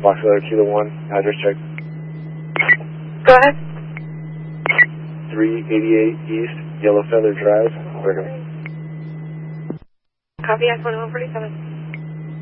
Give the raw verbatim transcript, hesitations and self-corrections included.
Fox Letter Kilo one, address check. Go ahead. three eighty-eight East, Yellow Feather Drive, Brigham. Copy, X one forty-seven.